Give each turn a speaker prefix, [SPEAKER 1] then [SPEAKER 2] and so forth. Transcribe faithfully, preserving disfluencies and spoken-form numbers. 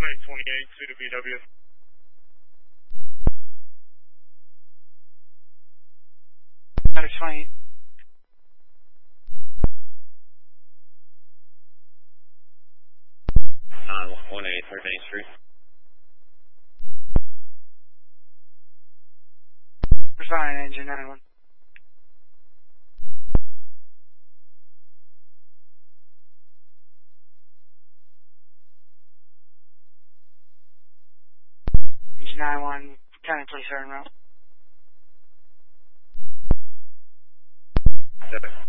[SPEAKER 1] nine twenty-eight, two to B W.
[SPEAKER 2] nine twenty-eight.
[SPEAKER 3] Uh, one eighty-third Main Street.
[SPEAKER 2] Fine, engine nine one. Engine nine one, County Police are en route.
[SPEAKER 3] Seven.